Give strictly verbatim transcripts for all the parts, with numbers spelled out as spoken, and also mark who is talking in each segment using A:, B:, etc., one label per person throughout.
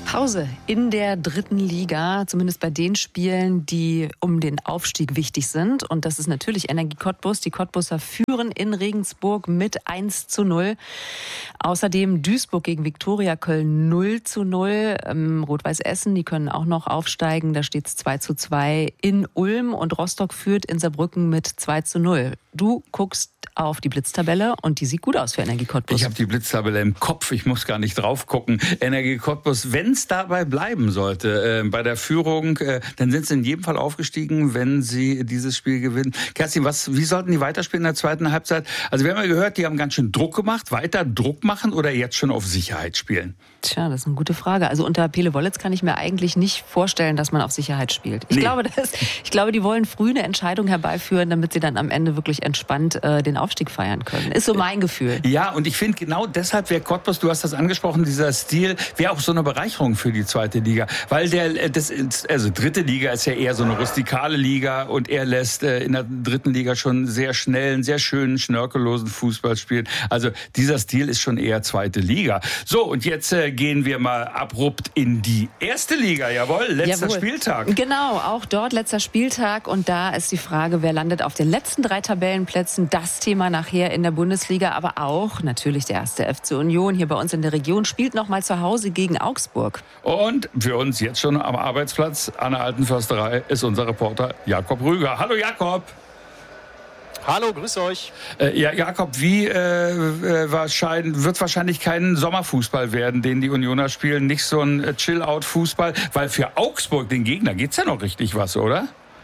A: Pause in der dritten Liga, zumindest bei den Spielen, die um den Aufstieg wichtig sind. Und das ist natürlich Energie Cottbus. Die Cottbuser führen in Regensburg mit eins zu null. Außerdem Duisburg gegen Viktoria Köln null zu null. Ähm, Rot-Weiß Essen, die können auch noch aufsteigen. Da steht es zwei zu zwei in Ulm. Und Rostock führt in Saarbrücken mit zwei zu null. Du guckst auf die Blitztabelle und die sieht gut aus für Energie Cottbus.
B: Ich habe die Blitztabelle im Kopf, ich muss gar nicht drauf gucken. Energie Cottbus, wenn es dabei bleiben sollte, äh, bei der Führung, äh, dann sind sie in jedem Fall aufgestiegen, wenn sie dieses Spiel gewinnen. Kerstin, was, wie sollten die weiterspielen in der zweiten Halbzeit? Also wir haben ja gehört, die haben ganz schön Druck gemacht. Weiter Druck machen oder jetzt schon auf Sicherheit spielen?
A: Tja, das ist eine gute Frage. Also unter Pele Wollitz kann ich mir eigentlich nicht vorstellen, dass man auf Sicherheit spielt. Ich, nee. glaube, das, ich glaube, die wollen früh eine Entscheidung herbeiführen, damit sie dann am Ende wirklich entspannt äh, den Aufstieg feiern können. Ist so mein Gefühl.
B: Ja, und ich finde genau deshalb wäre Cottbus, du hast das angesprochen, dieser Stil, wäre auch so eine Bereicherung für die zweite Liga. Weil der, das, also dritte Liga ist ja eher so eine rustikale Liga und er lässt äh, in der dritten Liga schon sehr schnellen, sehr schönen, schnörkellosen Fußball spielen. Also dieser Stil ist schon eher zweite Liga. So, und jetzt äh, gehen wir mal abrupt in die erste Liga. Jawohl, letzter
A: Jawohl.
B: Spieltag.
A: Genau, auch dort letzter Spieltag. Und da ist die Frage, wer landet auf den letzten drei Tabellenplätzen. Das Thema nachher in der Bundesliga. Aber auch natürlich der erste F C Union hier bei uns in der Region spielt noch mal zu Hause gegen Augsburg.
B: Und für uns jetzt schon am Arbeitsplatz an der Alten Försterei ist unser Reporter Jakob Rüger. Hallo Jakob.
C: Hallo, grüß euch.
B: Äh, ja, Jakob, wie äh, wahrscheinlich, wird wahrscheinlich kein Sommerfußball werden, den die Unioner spielen, nicht so ein Chill-Out-Fußball, weil für Augsburg, den Gegner, geht's ja noch richtig was, oder?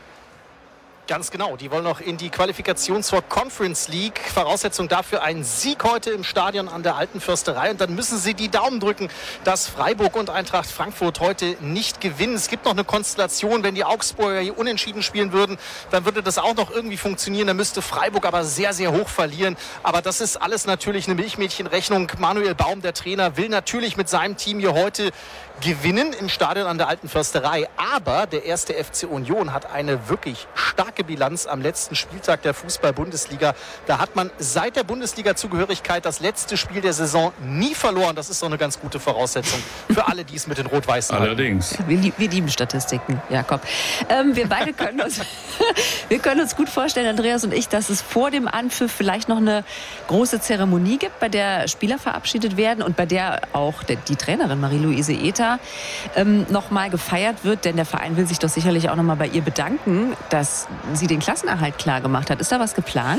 C: Ganz genau, die wollen noch in die Qualifikation zur Conference League. Voraussetzung dafür ein Sieg heute im Stadion an der Alten Försterei. Und dann müssen sie die Daumen drücken, dass Freiburg und Eintracht Frankfurt heute nicht gewinnen. Es gibt noch eine Konstellation, wenn die Augsburger hier unentschieden spielen würden, dann würde das auch noch irgendwie funktionieren. Dann müsste Freiburg aber sehr, sehr hoch verlieren. Aber das ist alles natürlich eine Milchmädchenrechnung. Manuel Baum, der Trainer, will natürlich mit seinem Team hier heute gewinnen im Stadion an der Alten Försterei. Aber der erste F C Union hat eine wirklich starke Bilanz am letzten Spieltag der Fußball-Bundesliga. Da hat man seit der Bundesliga-Zugehörigkeit das letzte Spiel der Saison nie verloren. Das ist doch eine ganz gute Voraussetzung für alle, die es mit den Rot-Weißen haben.
B: Allerdings.
A: Wir, wir lieben Statistiken, Jakob. Ähm, wir beide können uns, wir können uns gut vorstellen, Andreas und ich, dass es vor dem Anpfiff vielleicht noch eine große Zeremonie gibt, bei der Spieler verabschiedet werden und bei der auch die Trainerin Marie-Louise Ether ähm, noch mal gefeiert wird, denn der Verein will sich doch sicherlich auch noch mal bei ihr bedanken, dass sie den Klassenerhalt klar gemacht hat. Ist da was geplant?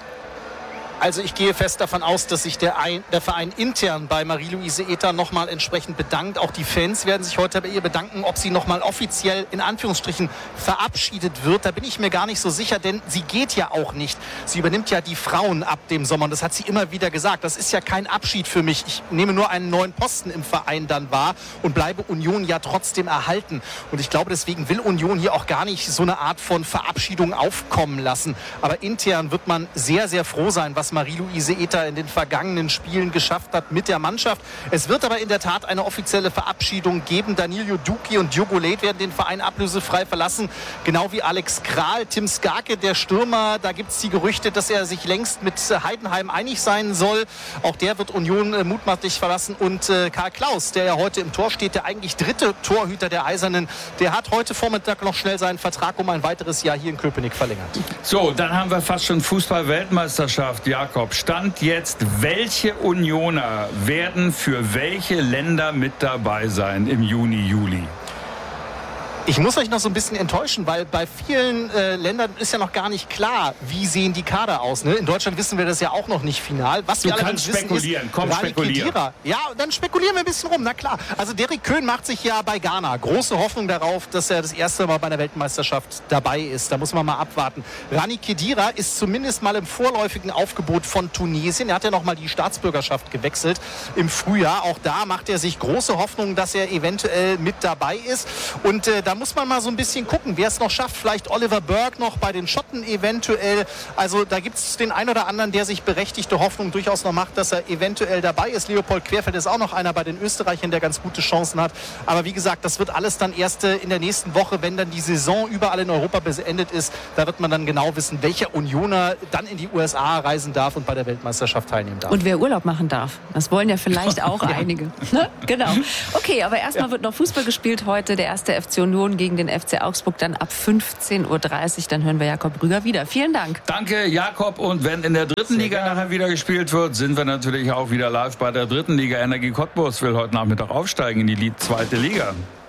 C: Also ich gehe fest davon aus, dass sich der, Ein- der Verein intern bei Marie-Louise Ether nochmal entsprechend bedankt. Auch die Fans werden sich heute bei ihr bedanken, ob sie nochmal offiziell in Anführungsstrichen verabschiedet wird. Da bin ich mir gar nicht so sicher, denn sie geht ja auch nicht. Sie übernimmt ja die Frauen ab dem Sommer und das hat sie immer wieder gesagt. Das ist ja kein Abschied für mich. Ich nehme nur einen neuen Posten im Verein dann wahr und bleibe Union ja trotzdem erhalten. Und ich glaube, deswegen will Union hier auch gar nicht so eine Art von Verabschiedung aufkommen lassen. Aber intern wird man sehr, sehr froh sein, was Marie-Louise Ether in den vergangenen Spielen geschafft hat mit der Mannschaft. Es wird aber in der Tat eine offizielle Verabschiedung geben. Danilo Duki und Diogo Leit werden den Verein ablösefrei verlassen. Genau wie Alex Kral. Tim Skarke, der Stürmer, da gibt es die Gerüchte, dass er sich längst mit Heidenheim einig sein soll. Auch der wird Union äh, mutmaßlich verlassen. Und äh, Karl Klaus, der ja heute im Tor steht, der eigentlich dritte Torhüter der Eisernen, der hat heute Vormittag noch schnell seinen Vertrag um ein weiteres Jahr hier in Köpenick verlängert.
B: So, dann haben wir fast schon Fußball-Weltmeisterschaft. Jakob, Stand jetzt, welche Unioner werden für welche Länder mit dabei sein im Juni, Juli?
C: Ich muss euch noch so ein bisschen enttäuschen, weil bei vielen äh, Ländern ist ja noch gar nicht klar, wie sehen die Kader aus. Ne? In Deutschland wissen wir das ja auch noch nicht final. Was
B: du
C: wir
B: kannst spekulieren,
C: ist,
B: komm, spekulieren.
C: Ja, dann spekulieren wir ein bisschen rum, na klar. Also Derrick Köhn macht sich ja bei Ghana große Hoffnung darauf, dass er das erste Mal bei der Weltmeisterschaft dabei ist. Da muss man mal abwarten. Rani Khedira ist zumindest mal im vorläufigen Aufgebot von Tunesien. Er hat ja noch mal die Staatsbürgerschaft gewechselt im Frühjahr. Auch da macht er sich große Hoffnung, dass er eventuell mit dabei ist. Und äh, da muss man mal so ein bisschen gucken, wer es noch schafft. Vielleicht Oliver Burke noch bei den Schotten eventuell. Also da gibt es den einen oder anderen, der sich berechtigte Hoffnung durchaus noch macht, dass er eventuell dabei ist. Leopold Querfeld ist auch noch einer bei den Österreichern, der ganz gute Chancen hat. Aber wie gesagt, das wird alles dann erst in der nächsten Woche, wenn dann die Saison überall in Europa beendet ist. Da wird man dann genau wissen, welcher Unioner dann in die U S A reisen darf und bei der Weltmeisterschaft teilnehmen darf.
A: Und wer Urlaub machen darf. Das wollen ja vielleicht auch ja. einige. Ne? Genau. Okay, aber erstmal ja. wird noch Fußball gespielt heute. Der erste F C Union gegen den F C Augsburg dann ab fünfzehn Uhr dreißig. Dann hören wir Jakob Rüger wieder. Vielen Dank.
B: Danke, Jakob. Und wenn in der dritten Sehr Liga gerne. nachher wieder gespielt wird, sind wir natürlich auch wieder live bei der dritten Liga. Energie Cottbus will heute Nachmittag aufsteigen in die zweite Liga.